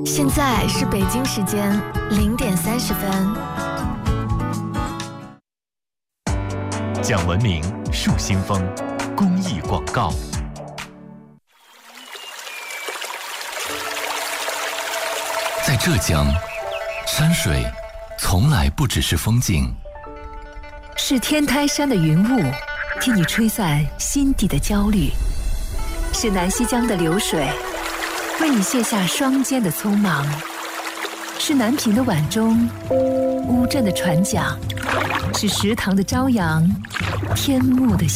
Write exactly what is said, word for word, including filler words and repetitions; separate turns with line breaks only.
现在是北京时间零点三十分。
讲文明树新风公益广告。在浙江，山水从来不只是风景，
是天台山的云雾替你吹散心底的焦虑，是南溪江的流水为你卸下双肩的匆忙，是南屏的晚钟乌镇的船桨，是石塘的朝阳天幕的